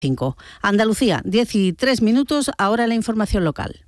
5. Andalucía, 10 y 3 minutos, ahora la información local.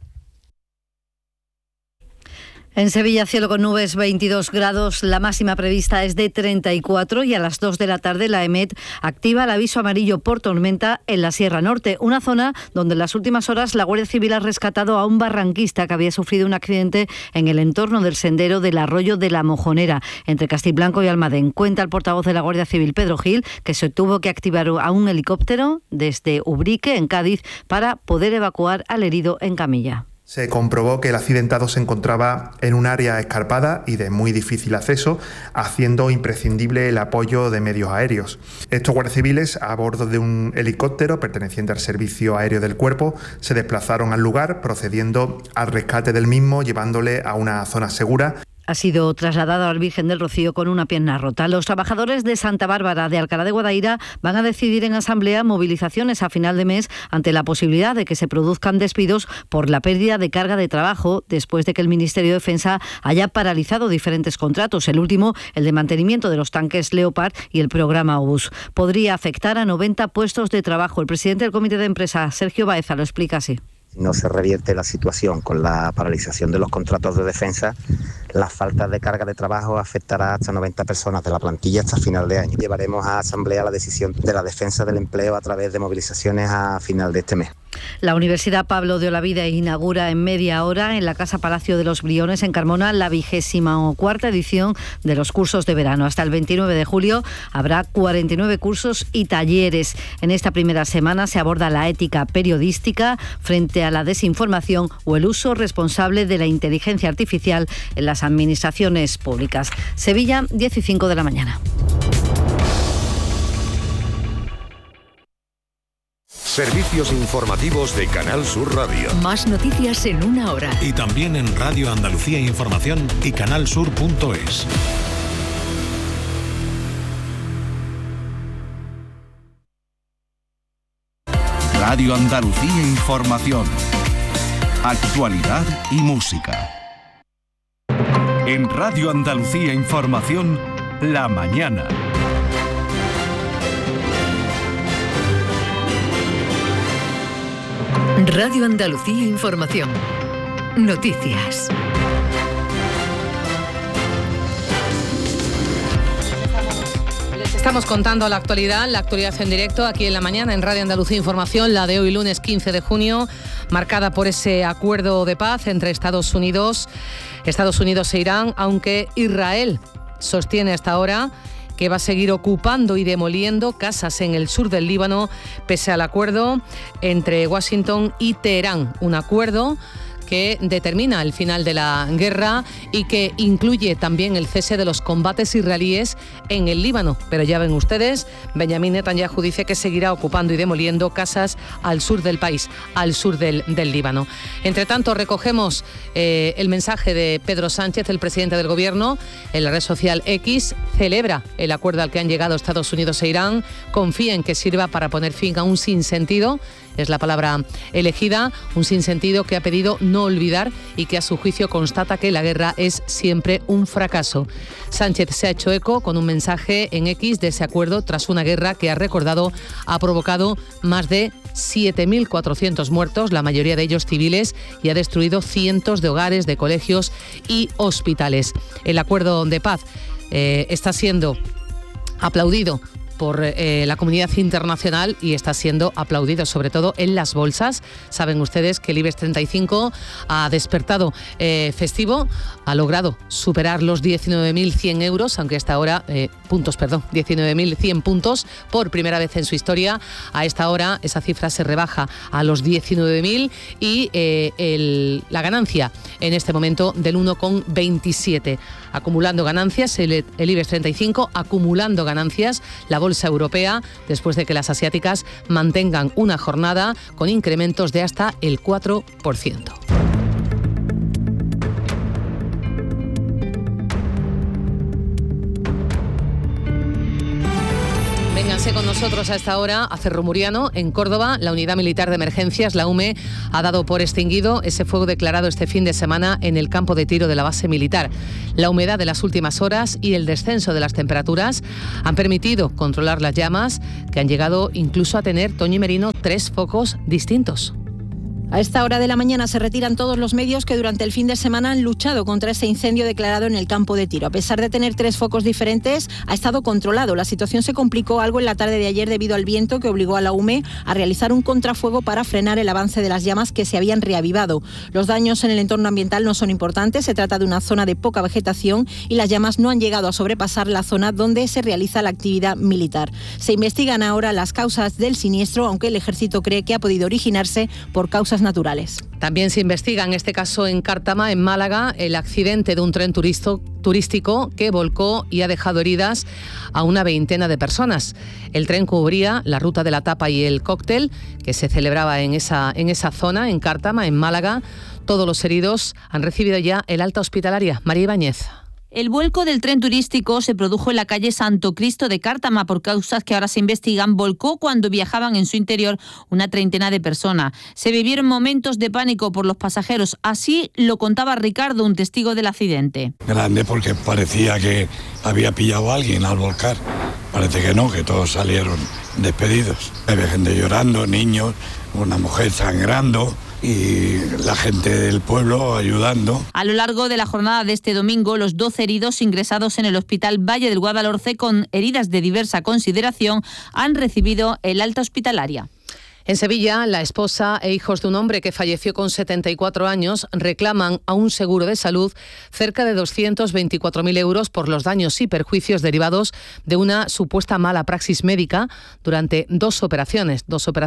En Sevilla, cielo con nubes, 22 grados, la máxima prevista es de 34 y a las 2 de la tarde la EMET activa el aviso amarillo por tormenta en la Sierra Norte, una zona donde en las últimas horas la Guardia Civil ha rescatado a un barranquista que había sufrido un accidente en el entorno del sendero del Arroyo de la Mojonera, entre Castiblanco y Almadén. Cuenta el portavoz de la Guardia Civil, Pedro Gil, que se tuvo que activar a un helicóptero desde Ubrique, en Cádiz, para poder evacuar al herido en camilla. Se comprobó que el accidentado se encontraba en un área escarpada y de muy difícil acceso, haciendo imprescindible el apoyo de medios aéreos. Estos guardias civiles, a bordo de un helicóptero perteneciente al Servicio Aéreo del Cuerpo, se desplazaron al lugar, procediendo al rescate del mismo, llevándole a una zona segura. Ha sido trasladado al Virgen del Rocío con una pierna rota. Los trabajadores de Santa Bárbara de Alcalá de Guadaira van a decidir en asamblea movilizaciones a final de mes ante la posibilidad de que se produzcan despidos por la pérdida de carga de trabajo después de que el Ministerio de Defensa haya paralizado diferentes contratos. El último, el de mantenimiento de los tanques Leopard y el programa Obús. Podría afectar a 90 puestos de trabajo. El presidente del Comité de Empresa, Sergio Baeza, lo explica así. No se revierte la situación con la paralización de los contratos de defensa, la falta de carga de trabajo afectará hasta 90 personas de la plantilla hasta final de año. Llevaremos a asamblea la decisión de la defensa del empleo a través de movilizaciones a final de este mes. La Universidad Pablo de Olavide inaugura en media hora en la Casa Palacio de los Briones en Carmona la 24ª edición de los cursos de verano. Hasta el 29 de julio habrá 49 cursos y talleres. En esta primera semana se aborda la ética periodística frente a la desinformación o el uso responsable de la inteligencia artificial en las administraciones públicas. Sevilla, 10:05 de la mañana. Servicios informativos de Canal Sur Radio. Más noticias en una hora. Y también en Radio Andalucía Información y canalsur.es. Radio Andalucía Información. Actualidad y música. En Radio Andalucía Información, La Mañana. Radio Andalucía Información. Noticias. Les estamos contando la actualidad en directo aquí en La Mañana en Radio Andalucía Información, la de hoy lunes 15 de junio, marcada por ese acuerdo de paz entre Estados Unidos e Irán, aunque Israel sostiene hasta ahora que va a seguir ocupando y demoliendo casas en el sur del Líbano, pese al acuerdo entre Washington y Teherán. Un acuerdo que determina el final de la guerra y que incluye también el cese de los combates israelíes en el Líbano. Pero ya ven ustedes, Benjamín Netanyahu dice que seguirá ocupando y demoliendo casas al sur del país, al sur del Líbano. Entre tanto, recogemos el mensaje de Pedro Sánchez, el presidente del Gobierno, en la red social X. Celebra el acuerdo al que han llegado Estados Unidos e Irán, confía en que sirva para poner fin a un sinsentido, es la palabra elegida, un sinsentido que ha pedido no olvidar y que a su juicio constata que la guerra es siempre un fracaso. Sánchez se ha hecho eco con un mensaje en X de ese acuerdo tras una guerra que, ha recordado, ha provocado más de 7.400 muertos, la mayoría de ellos civiles, y ha destruido cientos de hogares, de colegios y hospitales. El acuerdo de paz está siendo aplaudido por la comunidad internacional y está siendo aplaudido sobre todo en las bolsas. Saben ustedes que el IBEX 35 ha despertado festivo, ha logrado superar los 19.100 euros, aunque hasta ahora, 19.100 puntos por primera vez en su historia. A esta hora esa cifra se rebaja a los 19.000 y la ganancia en este momento del 1,27. Acumulando ganancias, el IBEX 35 acumulando ganancias, la bolsa europea, después de que las asiáticas mantengan una jornada con incrementos de hasta el 4%. quedarse con nosotros a esta hora. A Cerro Muriano, en Córdoba, la Unidad Militar de Emergencias, la UME, ha dado por extinguido ese fuego declarado este fin de semana en el campo de tiro de la base militar. La humedad de las últimas horas y el descenso de las temperaturas han permitido controlar las llamas, que han llegado incluso a tener, Toñi Merino, 3 focos distintos. A esta hora de la mañana se retiran todos los medios que durante el fin de semana han luchado contra ese incendio declarado en el campo de tiro. A pesar de tener 3 focos diferentes, ha estado controlado. La situación se complicó algo en la tarde de ayer debido al viento que obligó a la UME a realizar un contrafuego para frenar el avance de las llamas que se habían reavivado. Los daños en el entorno ambiental no son importantes, se trata de una zona de poca vegetación y las llamas no han llegado a sobrepasar la zona donde se realiza la actividad militar. Se investigan ahora las causas del siniestro, aunque el ejército cree que ha podido originarse por causas naturales. También se investiga, en este caso en Cártama, en Málaga, el accidente de un tren turístico que volcó y ha dejado heridas a una veintena de personas. El tren cubría la ruta de la tapa y el cóctel que se celebraba en esa zona, en Cártama, en Málaga. Todos los heridos han recibido ya el alta hospitalaria. María Ibáñez. El vuelco del tren turístico se produjo en la calle Santo Cristo de Cártama por causas que ahora se investigan. Volcó cuando viajaban en su interior una treintena de personas. Se vivieron momentos de pánico por los pasajeros. Así lo contaba Ricardo, un testigo del accidente. Grande, porque parecía que había pillado a alguien al volcar. Parece que no, que todos salieron despedidos. Había gente llorando, niños, una mujer sangrando y la gente del pueblo ayudando. A lo largo de la jornada de este domingo, los 12 heridos ingresados en el Hospital Valle del Guadalhorce con heridas de diversa consideración han recibido el alta hospitalaria. En Sevilla, la esposa e hijos de un hombre que falleció con 74 años reclaman a un seguro de salud cerca de 224.000 euros por los daños y perjuicios derivados de una supuesta mala praxis médica durante 2 operaciones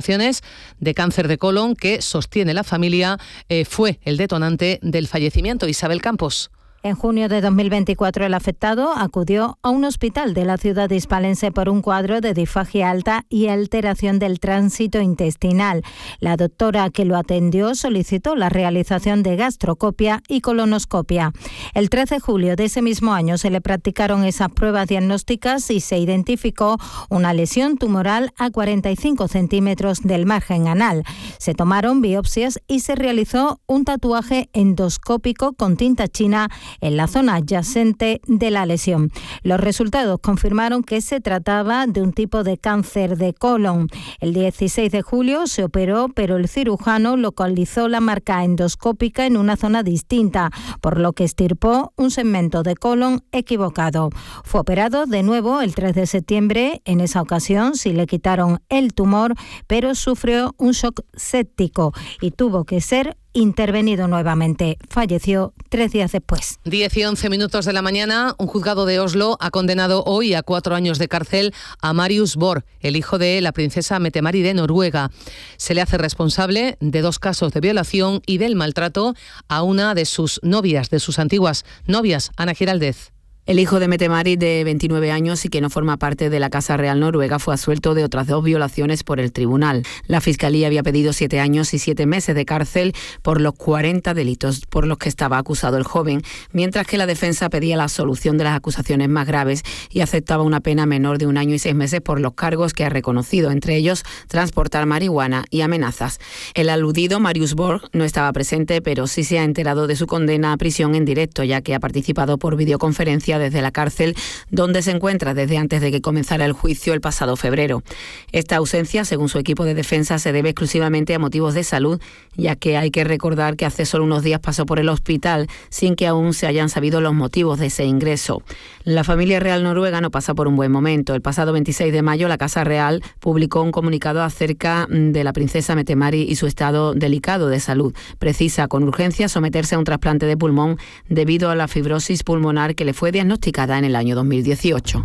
de cáncer de colon que, sostiene la familia, fue el detonante del fallecimiento. Isabel Campos. En junio de 2024 el afectado acudió a un hospital de la ciudad hispalense por un cuadro de disfagia alta y alteración del tránsito intestinal. La doctora que lo atendió solicitó la realización de gastroscopia y colonoscopia. El 13 de julio de ese mismo año se le practicaron esas pruebas diagnósticas y se identificó una lesión tumoral a 45 centímetros del margen anal. Se tomaron biopsias y se realizó un tatuaje endoscópico con tinta china en la zona adyacente de la lesión. Los resultados confirmaron que se trataba de un tipo de cáncer de colon. El 16 de julio se operó, pero el cirujano localizó la marca endoscópica en una zona distinta, por lo que extirpó un segmento de colon equivocado. Fue operado de nuevo el 3 de septiembre. En esa ocasión sí le quitaron el tumor, pero sufrió un shock séptico y tuvo que ser intervenido nuevamente. Falleció 3 días después. 10 y 11 minutos de la mañana, un juzgado de Oslo ha condenado hoy a 4 años de cárcel a Marius Borg, el hijo de la princesa Mette-Marit de Noruega. Se le hace responsable de 2 casos de violación y del maltrato a una de sus novias, de sus antiguas novias, Ana Giraldez. El hijo de Mette-Marit, de 29 años y que no forma parte de la Casa Real noruega, fue absuelto de otras 2 violaciones por el tribunal. La Fiscalía había pedido 7 años y 7 meses de cárcel por los 40 delitos por los que estaba acusado el joven, mientras que la defensa pedía la absolución de las acusaciones más graves y aceptaba una pena menor de 1 año y 6 meses por los cargos que ha reconocido, entre ellos transportar marihuana y amenazas. El aludido Marius Borg no estaba presente, pero sí se ha enterado de su condena a prisión en directo, ya que ha participado por videoconferencia desde la cárcel, donde se encuentra desde antes de que comenzara el juicio el pasado febrero. Esta ausencia, según su equipo de defensa, se debe exclusivamente a motivos de salud, ya que hay que recordar que hace solo unos días pasó por el hospital sin que aún se hayan sabido los motivos de ese ingreso. La familia real noruega no pasa por un buen momento. El pasado 26 de mayo, la Casa Real publicó un comunicado acerca de la princesa Mette-Marit y su estado delicado de salud. Precisa con urgencia someterse a un trasplante de pulmón debido a la fibrosis pulmonar que le fue diagnosticada en el año 2018.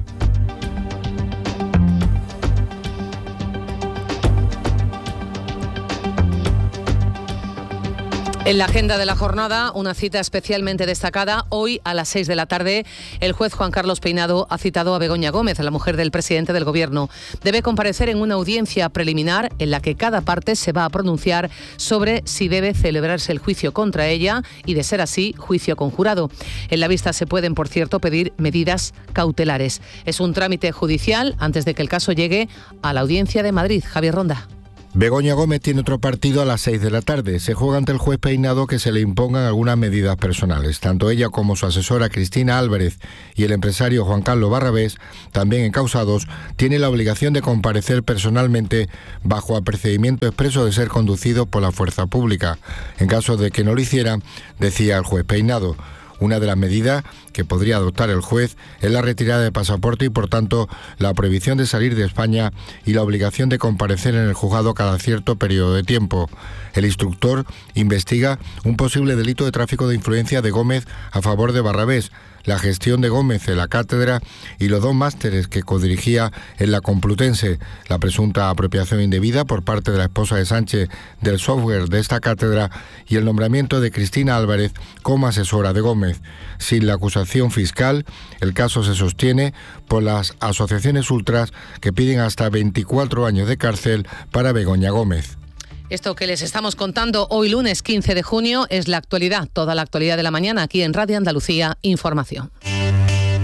En la agenda de la jornada, una cita especialmente destacada. Hoy, a las 6 de la tarde, el juez Juan Carlos Peinado ha citado a Begoña Gómez, la mujer del presidente del Gobierno. Debe comparecer en una audiencia preliminar en la que cada parte se va a pronunciar sobre si debe celebrarse el juicio contra ella y, de ser así, juicio conjurado. En la vista se pueden, por cierto, pedir medidas cautelares. Es un trámite judicial antes de que el caso llegue a la audiencia de Madrid. Javier Ronda. Begoña Gómez tiene otro partido a las 6 de la tarde. Se juega ante el juez Peinado que se le impongan algunas medidas personales. Tanto ella como su asesora Cristina Álvarez y el empresario Juan Carlos Barrabés, también encausados, tienen la obligación de comparecer personalmente bajo apercibimiento expreso de ser conducidos por la fuerza pública. En caso de que no lo hicieran, decía el juez Peinado, una de las medidas que podría adoptar el juez es la retirada de pasaporte y, por tanto, la prohibición de salir de España y la obligación de comparecer en el juzgado cada cierto periodo de tiempo. El instructor investiga un posible delito de tráfico de influencia de Gómez a favor de Barrabés, la gestión de Gómez en la cátedra y los 2 másteres que codirigía en la Complutense, la presunta apropiación indebida por parte de la esposa de Sánchez del software de esta cátedra y el nombramiento de Cristina Álvarez como asesora de Gómez. Sin la acusación fiscal, el caso se sostiene por las asociaciones ultras que piden hasta 24 años de cárcel para Begoña Gómez. Esto que les estamos contando hoy lunes 15 de junio es la actualidad, toda la actualidad de la mañana aquí en Radio Andalucía Información.